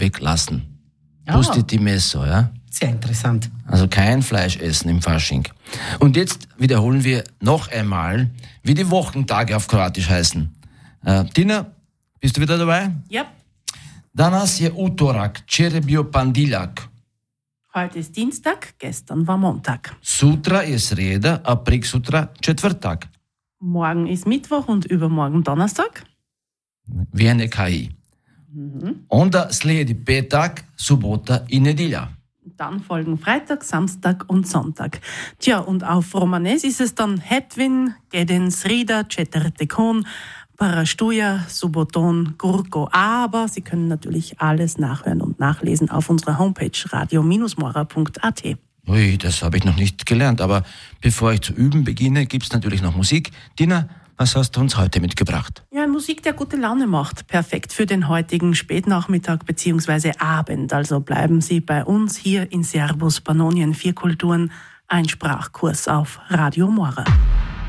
weglassen. Pustit di messo, ja? Sehr interessant. Also kein Fleisch essen im Fasching. Und jetzt wiederholen wir noch einmal, wie die Wochentage auf Kroatisch heißen. Tina, bist du wieder dabei? Ja. Danas je utorak, včeraj bio ponedjeljak. Heute ist Dienstag, gestern war Montag. Sutra je sreda, a preksutra četvrtak. Morgen ist Mittwoch und übermorgen Donnerstag. Viene KI. Onda slijedi petak, subota i nedjelja. Dann folgen Freitag, Samstag und Sonntag. Tja, und auf Romanes ist es dann Hetwin, Gedin, Srida, Četvrtekon, Parastuja, Suboton, Gurko. Aber Sie können natürlich alles nachhören und nachlesen auf unserer Homepage radio-mora.at. Ui, das habe ich noch nicht gelernt, aber bevor ich zu üben beginne, gibt's natürlich noch Musik. Tina, was hast du uns heute mitgebracht? Ja, Musik, der gute Laune macht. Perfekt für den heutigen Spätnachmittag bzw. Abend. Also bleiben Sie bei uns hier in Servus Pannonien 4 Kulturen. Ein Sprachkurs auf Radio Mora.